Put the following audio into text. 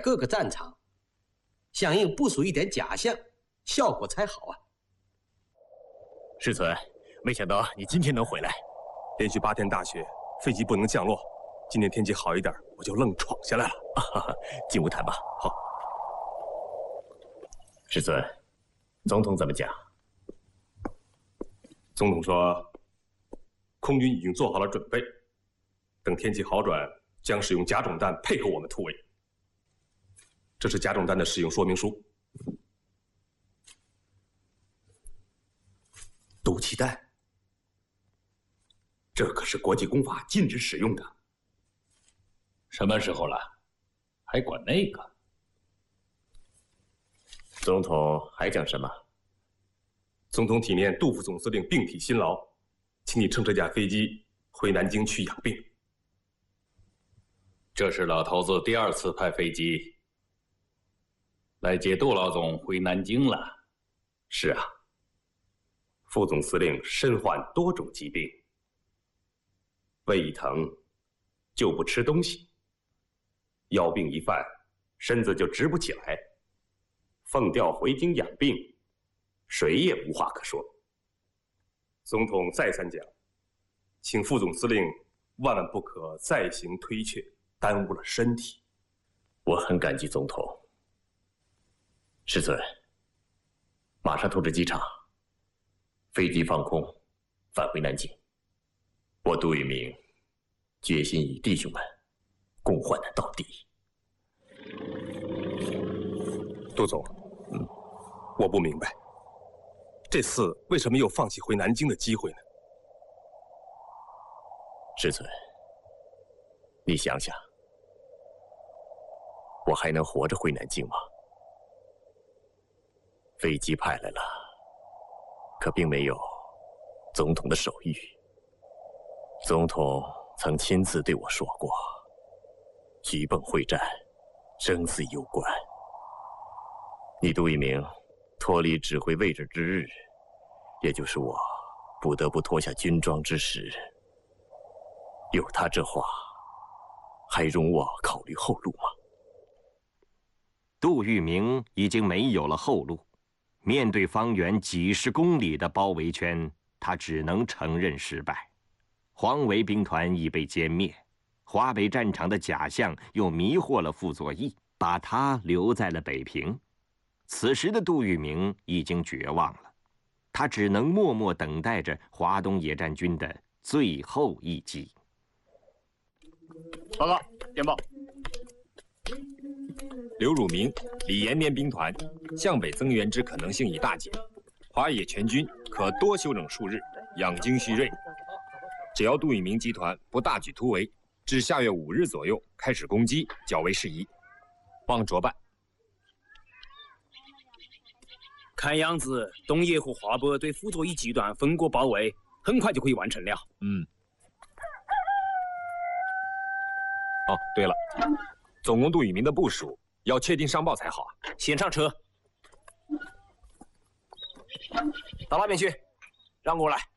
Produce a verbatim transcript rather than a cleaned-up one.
各个战场相应部署一点假象，效果才好啊。 世存，没想到你今天能回来。 连续八天大雪，飞机不能降落。今天天气好一点，我就愣闯下来了。 啊、进屋谈吧。 好。 世存，总统怎么讲？ 总统说，空军已经做好了准备，等天气好转，将使用甲种弹配合我们突围。这是甲种弹的使用说明书。 毒气弹，这可是国际公法禁止使用的。 什么时候了，还管那个？ 总统还讲什么？ 总统体念杜副总司令病体辛劳，请你乘这架飞机回南京去养病。 这是老头子第二次派飞机来接杜老总回南京了。 是啊，副总司令身患多种疾病，胃一疼就不吃东西，腰病一犯，身子就直不起来。奉调回京养病，谁也无话可说。 总统再三讲，请副总司令万万不可再行推却，耽误了身体。 我很感激总统。世存，马上通知机场，飞机放空，返回南京。我杜聿明决心与弟兄们共患难到底。 杜总，嗯，我不明白，这次为什么又放弃回南京的机会呢？ 世存，你想想，我还能活着回南京吗？飞机派来了，可并没有总统的手谕。总统曾亲自对我说过，竿蚌会战，生死攸关。你杜聿明脱离指挥位置之日，也就是我不得不脱下军装之时。有他这话，还容我考虑后路吗？ 杜聿明已经没有了后路，面对方圆几十公里的包围圈，他只能承认失败。黄维兵团已被歼灭，华北战场的假象又迷惑了傅作义，把他留在了北平。此时的杜聿明已经绝望了，他只能默默等待着华东野战军的最后一击。 报告，电报。刘汝明、李延年兵团向北增援之可能性已大减，华野全军可多休整数日，养精蓄锐。只要杜聿明集团不大举突围，至下月五日左右开始攻击较为适宜，望着办。 看样子，东野和华北对傅作义集团分割包围，很快就可以完成了。 嗯。哦，对了，总共杜聿明的部署要确定上报才好啊。 先上车，到那边去，让我来。